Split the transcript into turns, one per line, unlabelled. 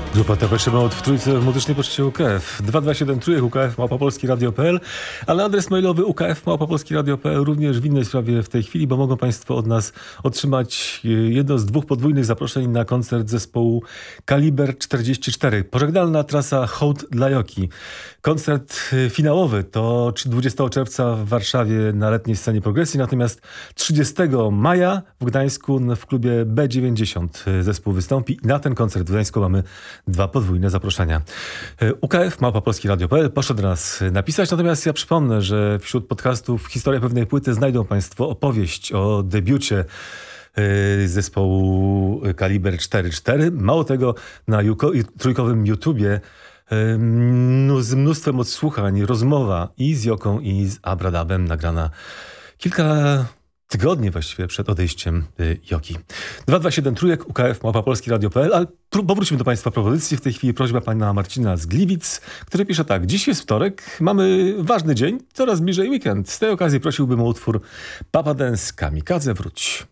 Grupa TP Szymon w Trójce w Muzycznej Poczcie UKF. 227 Trójek UKF @polskiradio.pl, ale adres mailowy ukf@polskiradio.pl również w innej sprawie w tej chwili, bo mogą Państwo od nas otrzymać jedno z dwóch podwójnych zaproszeń na koncert zespołu Kaliber 44. Pożegnalna trasa Hołd dla Joki. Koncert finałowy to 20 czerwca w Warszawie na letniej scenie Progresji, natomiast 30 maja w Gdańsku w klubie B90 zespół wystąpi. I na ten koncert w Gdańsku mamy dwa podwójne zaproszenia. ukf@polskiradio.pl proszę do nas napisać, natomiast ja przypomnę, że wśród podcastów Historia pewnej płyty znajdą Państwo opowieść o debiucie zespołu Kaliber 44. Mało tego, na trójkowym YouTubie z mnóstwem odsłuchań rozmowa i z Joką, i z Abradabem nagrana kilka tygodnie właściwie przed odejściem Joki. 227 Trójek, ukf@polskiradio.pl, ale powróćmy do Państwa propozycji. W tej chwili prośba pana Marcina z Gliwic, który pisze tak. Dziś jest wtorek, mamy ważny dzień, coraz bliżej weekend. Z tej okazji prosiłbym o utwór Papa Dance Kamikadze Wróć.